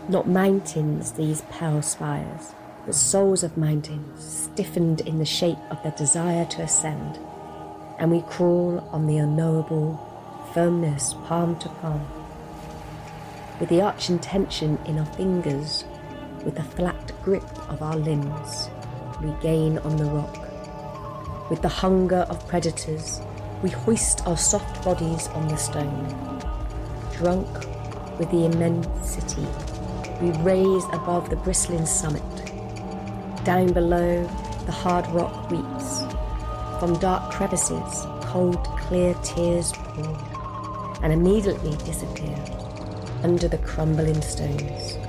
Not mountains, these pale spires, but souls of mountains, stiffened in the shape of their desire to ascend, and we crawl on the unknowable, firmness palm to palm. With the arching tension in our fingers, with the flat grip of our limbs, we gain on the rock. With the hunger of predators, we hoist our soft bodies on the stone. Drunk with the immensity, we raise above the bristling summit. Down below, the hard rock weeps. From dark crevices, cold, clear tears pour, and immediately disappear under the crumbling stones.